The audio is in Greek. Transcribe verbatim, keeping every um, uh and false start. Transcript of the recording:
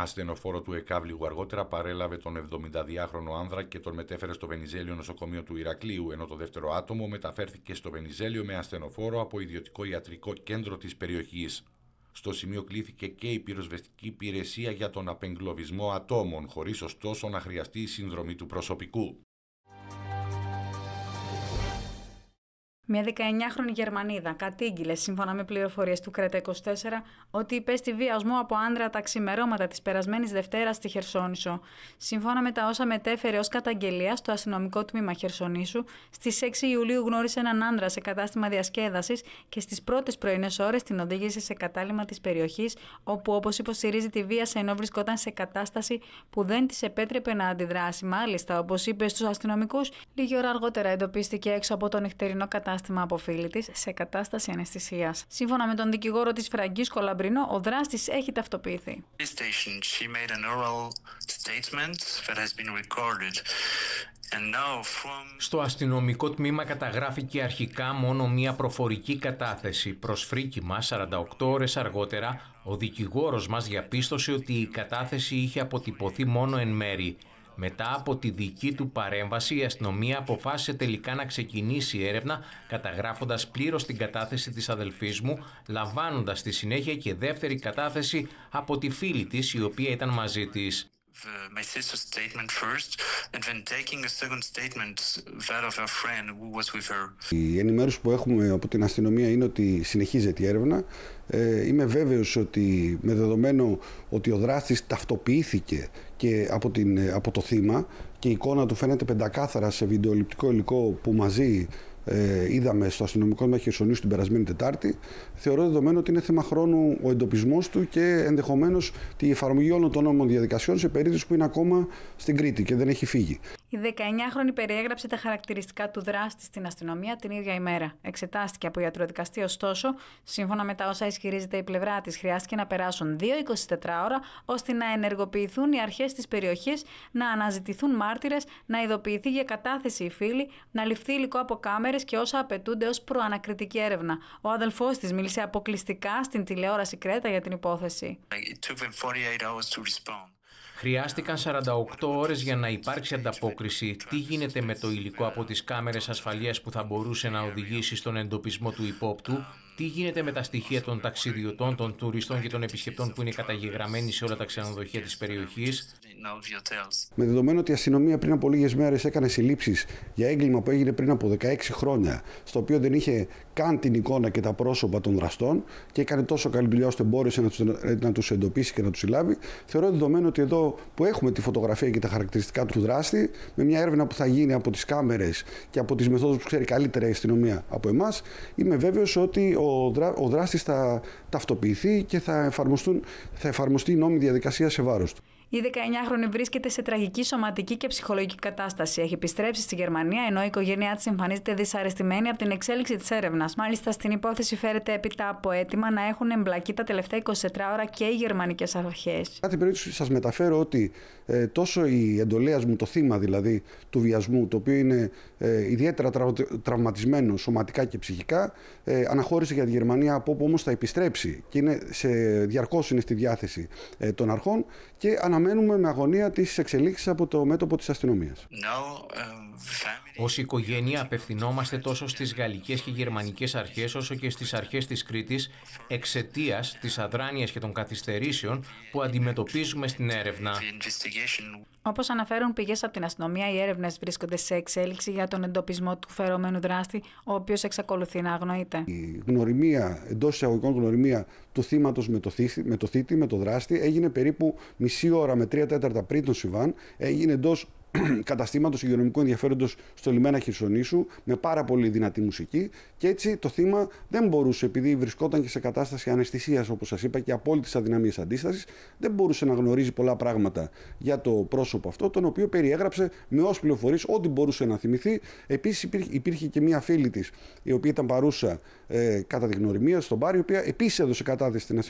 Ασθενοφόρο του Εκάβλιγου αργότερα παρέλαβε τον εβδομηνταδυάχρονο άνδρα και τον μετέφερε στο Βενιζέλιο νοσοκομείο του Ηρακλείου, ενώ το δεύτερο άτομο μεταφέρθηκε στο Βενιζέλιο με ασθενοφόρο από ιδιωτικό ιατρικό κέντρο της περιοχής. Στο σημείο κλήθηκε και η πυροσβεστική υπηρεσία για τον απεγκλωβισμό ατόμων, χωρίς ωστόσο να χρειαστεί η συνδρομή του προσωπικού. Μια δεκαεννιάχρονη Γερμανίδα κατήγγειλε, σύμφωνα με πληροφορίες του Κρέτα είκοσι τέσσερα, ότι υπέστη βιασμό από άντρα τα ξημερώματα της περασμένης Δευτέρας στη Χερσόνησο. Σύμφωνα με τα όσα μετέφερε ως καταγγελία στο αστυνομικό τμήμα Χερσονήσου, στις έξι Ιουλίου γνώρισε έναν άντρα σε κατάστημα διασκέδασης και στις πρώτες πρωινές ώρες την οδήγησε σε κατάλημα της περιοχής, όπου, όπως υποστηρίζει, τη βίασε ενώ βρισκόταν σε κατάσταση που δεν της επέτρεπε να αντιδράσει. Μάλιστα, όπως είπε στους αστυνομικούς, λίγη ώρα αργότερα εντοπίστηκε έξω από το νυχτερινό κατάστημα από φίλη της σε κατάσταση αναισθησίας. Σύμφωνα με τον δικηγόρο της Φραγκίσκο Λαμπρινό, ο δράστης έχει ταυτοποιηθεί. Στο αστυνομικό τμήμα καταγράφηκε αρχικά μόνο μία προφορική κατάθεση. Προς φρίκημα, σαράντα οκτώ ώρες αργότερα, ο δικηγόρος μας διαπίστωσε ότι η κατάθεση είχε αποτυπωθεί μόνο εν μέρη. Μετά από τη δική του παρέμβαση, η αστυνομία αποφάσισε τελικά να ξεκινήσει έρευνα, καταγράφοντας πλήρως την κατάθεση της αδελφής μου, λαμβάνοντας στη συνέχεια και δεύτερη κατάθεση από τη φίλη της, η οποία ήταν μαζί της. My sister's statement first and then taking a second statement that of her friend who was with her. Η ενημέρωση που έχουμε από την αστυνομία είναι ότι συνεχίζεται η έρευνα. Ε, είμαι βέβαιος ότι με δεδομένο ότι ο δράστης ταυτοποιήθηκε και από, την, από το θύμα και η εικόνα του φαίνεται πεντακάθαρα σε βιντεοληπτικό υλικό που μαζί Ε, είδαμε στο αστυνομικό τμήμα Χερσονήσου την περασμένη Τετάρτη, θεωρώ δεδομένο ότι είναι θέμα χρόνου ο εντοπισμός του και ενδεχομένως τη εφαρμογή όλων των νόμων διαδικασιών σε περίπτωση που είναι ακόμα στην Κρήτη και δεν έχει φύγει. Η δεκαεννιάχρονη περιέγραψε τα χαρακτηριστικά του δράστη στην αστυνομία την ίδια ημέρα. Εξετάστηκε από ιατροδικαστή, ωστόσο, σύμφωνα με τα όσα ισχυρίζεται η πλευρά της, χρειάστηκε να περάσουν δύο εικοσιτετράωρα ώστε να ενεργοποιηθούν οι αρχές της περιοχής, να αναζητηθούν μάρτυρες, να ειδοποιηθεί για κατάθεση η φίλη, να ληφθεί υλικό από κάμερες και όσα απαιτούνται ως προανακριτική έρευνα. Ο αδελφός της μίλησε αποκλειστικά στην τηλεόραση Κρέτα για την υπόθεση. Χρειάστηκαν σαράντα οκτώ ώρες για να υπάρξει ανταπόκριση. Τι γίνεται με το υλικό από τις κάμερες ασφαλείας που θα μπορούσε να οδηγήσει στον εντοπισμό του υπόπτου? Τι γίνεται με τα στοιχεία των ταξιδιωτών, των τουριστών και των επισκεπτών που είναι καταγεγραμμένοι σε όλα τα ξενοδοχεία της περιοχής? Με δεδομένο ότι η αστυνομία πριν από λίγες μέρες έκανε συλλήψεις για έγκλημα που έγινε πριν από δεκαέξι χρόνια, στο οποίο δεν είχε καν την εικόνα και τα πρόσωπα των δραστών και έκανε τόσο καλή δουλειά ώστε μπόρεσε να τους, να τους εντοπίσει και να τους συλλάβει, θεωρώ δεδομένο ότι εδώ που έχουμε τη φωτογραφία και τα χαρακτηριστικά του δράστη, με μια έρευνα που θα γίνει από τις κάμερες και από τις μεθόδους που ξέρει καλύτερα η αστυνομία από εμάς, είμαι βέβαιος ότι ο, δρά, ο δράστης θα ταυτοποιηθεί και θα, θα εφαρμοστεί η νόμιμη διαδικασία σε βάρος του. Η δεκαεννιάχρονη βρίσκεται σε τραγική σωματική και ψυχολογική κατάσταση. Έχει επιστρέψει στη Γερμανία, ενώ η οικογένειά της εμφανίζεται δυσαρεστημένη από την εξέλιξη της έρευνας. Μάλιστα, στην υπόθεση φέρεται έπειτα από αίτημα να έχουν εμπλακεί τα τελευταία εικοσιτετράωρα και οι γερμανικές αρχές. Κάτι περίπτωση σας μεταφέρω ότι ε, τόσο η εντολέας μου, το θύμα δηλαδή του βιασμού, το οποίο είναι ε, ιδιαίτερα τραυ, τραυματισμένο σωματικά και ψυχικά, ε, αναχώρησε για τη Γερμανία, από όπου όμως θα επιστρέψει και είναι σε, διαρκώς είναι στη διάθεση ε, των αρχών και αναμένουμε Μένουμε με αγωνία τις εξελίξεις από το μέτωπο της αστυνομίας. Ως οικογένεια απευθυνόμαστε τόσο στις γαλλικές και γερμανικές αρχές όσο και στις αρχές της Κρήτης εξαιτίας της αδράνειας και των καθυστερήσεων που αντιμετωπίζουμε στην έρευνα. Όπως αναφέρουν πηγές από την αστυνομία, οι έρευνες βρίσκονται σε εξέλιξη για τον εντοπισμό του φερόμενου δράστη, ο οποίος εξακολουθεί να αγνοείται. Η γνωριμία, εντός εισαγωγικών γνωριμία του θύματος με το, θήτη, με το θήτη, με το δράστη, έγινε περίπου μισή ώρα με τρία τέταρτα πριν τον Σιβάν, έγινε εντός καταστήματος υγειονομικού ενδιαφέροντος στο λιμένα Χερσονήσου με πάρα πολύ δυνατή μουσική και έτσι το θύμα δεν μπορούσε, επειδή βρισκόταν και σε κατάσταση αναισθησίας όπως σας είπα και απόλυτης αδυναμίας αντίστασης, δεν μπορούσε να γνωρίζει πολλά πράγματα για το πρόσωπο αυτό, τον οποίο περιέγραψε με όσες πληροφορίες ό,τι μπορούσε να θυμηθεί. Επίσης υπήρχε, υπήρχε και μία φίλη της η οποία ήταν παρούσα ε, κατά τη γνωριμία στον μπάρ, η οποία επίσης έδωσε κατάθεση στην αστυνομία.